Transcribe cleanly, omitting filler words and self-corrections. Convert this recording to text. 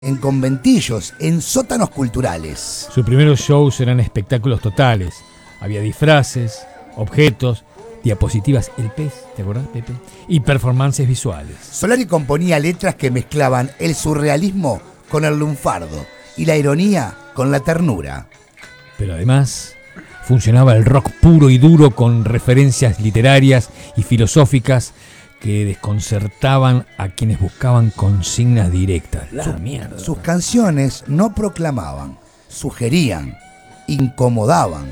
en conventillos, en sótanos culturales. Sus primeros shows eran espectáculos totales. Había disfraces, objetos, diapositivas, el pez, ¿te acordás, Pepe? Y performances visuales. Solari componía letras que mezclaban el surrealismo con el lunfardo y la ironía con la ternura. Pero además funcionaba el rock puro y duro con referencias literarias y filosóficas que desconcertaban a quienes buscaban consignas directas. Sus canciones no proclamaban, sugerían, incomodaban.